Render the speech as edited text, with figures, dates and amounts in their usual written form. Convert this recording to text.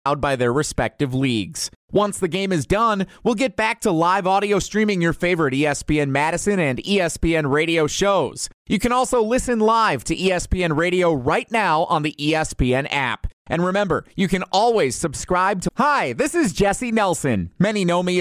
by their respective leagues. Once the game is done, we'll get back to live audio streaming your favorite ESPN Madison and ESPN Radio shows. You can also listen live to ESPN Radio right now on the ESPN app. And remember, you can always subscribe to... Hi, this is Jesse Nelson. Many know me